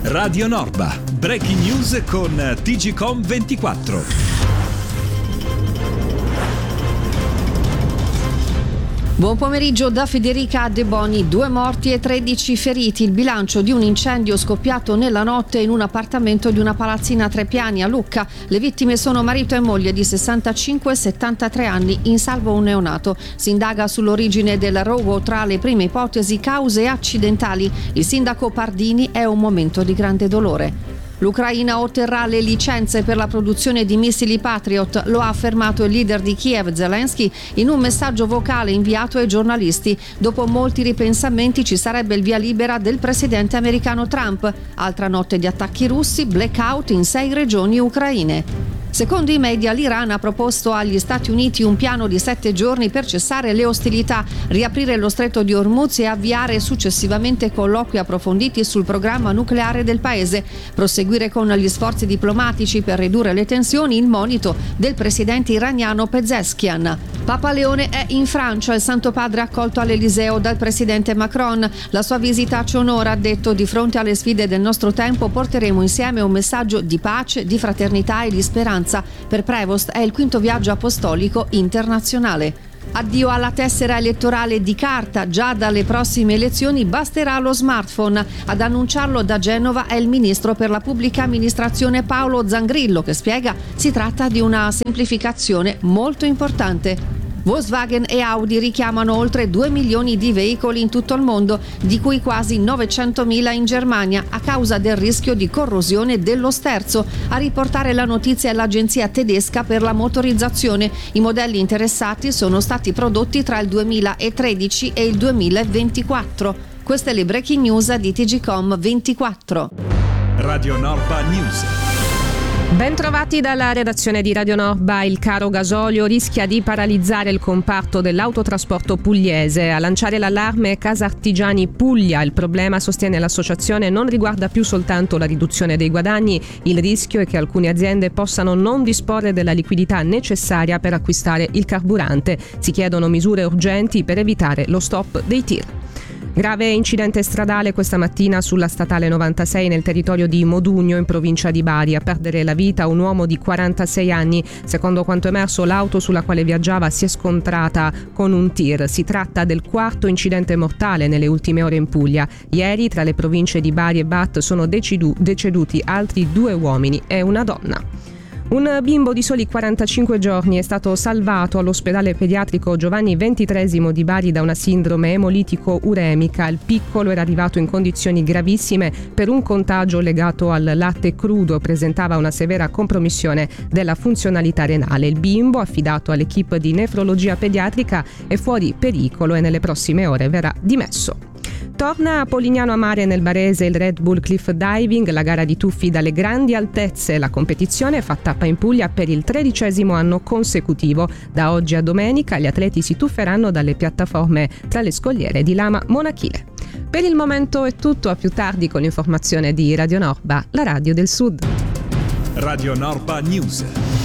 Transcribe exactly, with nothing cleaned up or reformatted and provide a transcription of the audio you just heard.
Radio Norba, breaking news con T G C O M ventiquattro. Buon pomeriggio da Federica De Boni. Due morti e tredici feriti. Il bilancio di un incendio scoppiato nella notte in un appartamento di una palazzina a tre piani a Lucca. Le vittime sono marito e moglie di sessantacinque e settantatré anni, in salvo un neonato. Si indaga sull'origine del rogo, tra le prime ipotesi cause accidentali. Il sindaco Pardini: è un momento di grande dolore. L'Ucraina otterrà le licenze per la produzione di missili Patriot, lo ha affermato il leader di Kiev, Zelensky, in un messaggio vocale inviato ai giornalisti. Dopo molti ripensamenti ci sarebbe il via libera del presidente americano Trump. Altra notte di attacchi russi, blackout in sei regioni ucraine. Secondo i media, l'Iran ha proposto agli Stati Uniti un piano di sette giorni per cessare le ostilità, riaprire lo stretto di Hormuz e avviare successivamente colloqui approfonditi sul programma nucleare del paese. Proseguire con gli sforzi diplomatici per ridurre le tensioni, il monito del presidente iraniano Pezeshkian. Papa Leone è in Francia, il Santo Padre accolto all'Eliseo dal presidente Macron. La sua visita ci onora, ha detto: di fronte alle sfide del nostro tempo porteremo insieme un messaggio di pace, di fraternità e di speranza. Per Prevost è il quinto viaggio apostolico internazionale. Addio alla tessera elettorale di carta, già dalle prossime elezioni basterà lo smartphone. Ad annunciarlo da Genova è il ministro per la pubblica amministrazione Paolo Zangrillo, che spiega si tratta di una semplificazione molto importante. Volkswagen e Audi richiamano oltre due milioni di veicoli in tutto il mondo, di cui quasi novecentomila in Germania, a causa del rischio di corrosione dello sterzo. A riportare la notizia è l'agenzia tedesca per la motorizzazione. I modelli interessati sono stati prodotti tra il duemilatredici e il duemilaventiquattro. Queste le breaking news di T G C O M ventiquattro. Radio Norba News. Ben trovati dalla redazione di Radio Norba. Il caro gasolio rischia di paralizzare il comparto dell'autotrasporto pugliese. A lanciare l'allarme Casartigiani Puglia. Il problema, sostiene l'associazione, non riguarda più soltanto la riduzione dei guadagni. Il rischio è che alcune aziende possano non disporre della liquidità necessaria per acquistare il carburante. Si chiedono misure urgenti per evitare lo stop dei tir. Grave incidente stradale questa mattina sulla statale novantasei nel territorio di Modugno, in provincia di Bari. A perdere la vita un uomo di quarantasei anni. Secondo quanto emerso, l'auto sulla quale viaggiava si è scontrata con un tir. Si tratta del quarto incidente mortale nelle ultime ore in Puglia. Ieri, tra le province di Bari e Bat, sono decedu- deceduti altri due uomini e una donna. Un bimbo di soli quarantacinque giorni è stato salvato all'ospedale pediatrico Giovanni ventitreesimo di Bari da una sindrome emolitico-uremica. Il piccolo era arrivato in condizioni gravissime per un contagio legato al latte crudo, presentava una severa compromissione della funzionalità renale. Il bimbo, affidato all'equipe di nefrologia pediatrica, è fuori pericolo e nelle prossime ore verrà dimesso. Torna a Polignano a Mare nel Barese il Red Bull Cliff Diving, la gara di tuffi dalle grandi altezze. La competizione fa tappa in Puglia per il tredicesimo anno consecutivo. Da oggi a domenica gli atleti si tufferanno dalle piattaforme tra le scogliere di Lama Monachile. Per il momento è tutto, a più tardi con l'informazione di Radio Norba, la radio del Sud. Radio Norba News.